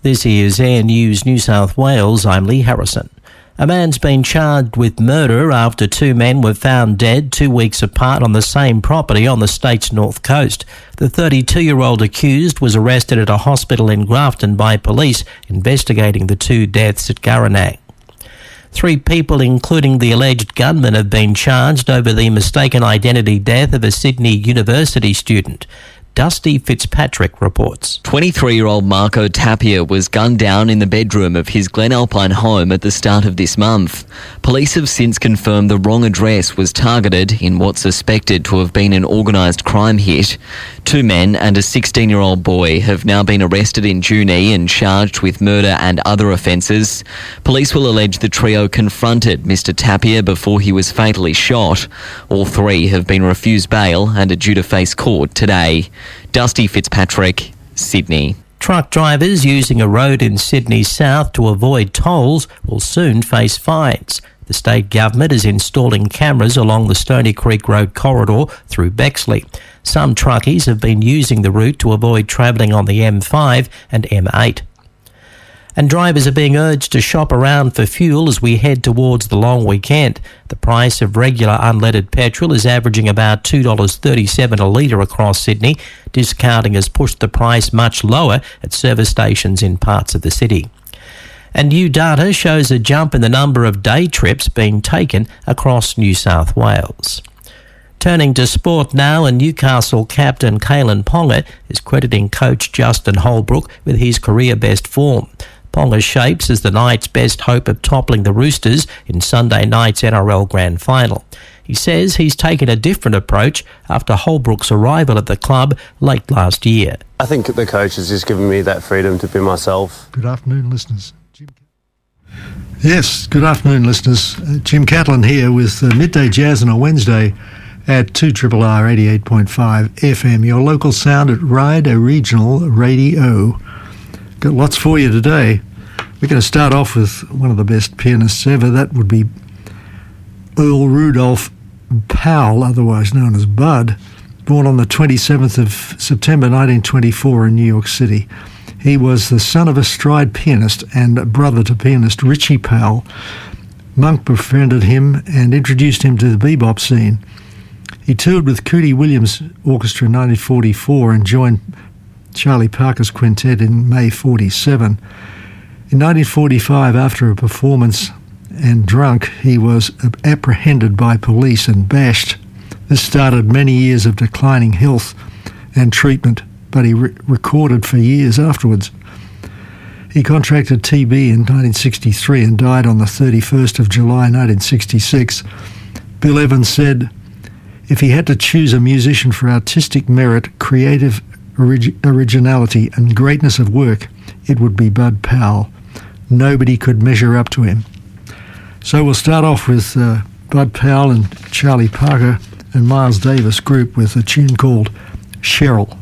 This is Air News New South Wales. I'm Lee Harrison. A man's been charged with murder after two men were found dead 2 weeks apart on the same property on the state's north coast. The 32-year-old accused was arrested at a hospital in Grafton by police investigating the two deaths at Gurinang. 3 people, including the alleged gunman, have been charged over the mistaken identity death of a Sydney University student. Dusty Fitzpatrick reports. 23-year-old Marco Tapia was gunned down in the bedroom of his Glen Alpine home at the start of this month. Police have since confirmed the wrong address was targeted in what's suspected to have been an organised crime hit. 2 men and a 16-year-old boy have now been arrested in Junee and charged with murder and other offences. Police will allege the trio confronted Mr Tapia before he was fatally shot. All 3 have been refused bail and are due to face court today. Dusty Fitzpatrick, Sydney. Truck drivers using a road in Sydney South to avoid tolls will soon face fines. The state government is installing cameras along the Stony Creek Road corridor through Bexley. Some truckies have been using the route to avoid travelling on the M5 and M8. And drivers are being urged to shop around for fuel as we head towards the long weekend. The price of regular unleaded petrol is averaging about $2.37 a litre across Sydney. Discounting has pushed the price much lower at service stations in parts of the city. And new data shows a jump in the number of day trips being taken across New South Wales. Turning to sport now, and Newcastle captain Kalyn Ponga is crediting coach Justin Holbrook with his career best form. Ponga shapes as the Knights' best hope of toppling the Roosters in Sunday night's NRL Grand Final. He says he's taken a different approach after Holbrook's arrival at the club late last year. I think the coach has just given me that freedom to be myself. Good afternoon, listeners. Yes, good afternoon, listeners. Jim Catlin here with Midday Jazz on a Wednesday at 2RRR 88.5 FM, your local sound at Ryder Regional Radio. Got lots for you today. We're going to start off with one of the best pianists ever. That would be Earl Rudolph Powell, otherwise known as Bud, born on the 27th of September 1924 in New York City. He was the son of a stride pianist and brother to pianist Richie Powell. Monk befriended him and introduced him to the bebop scene. He toured with Cootie Williams Orchestra in 1944 and joined Charlie Parker's quintet in May 47. In 1945, after a performance and drunk, he was apprehended by police and bashed. This started many years of declining health and treatment, but he recorded for years afterwards. He contracted TB in 1963 and died on the 31st of July 1966. Bill Evans said, "If he had to choose a musician for artistic merit, creative originality and greatness of work, it would be Bud Powell. Nobody could measure up to him." So we'll start off with Bud Powell and Charlie Parker and Miles Davis group with a tune called Cheryl.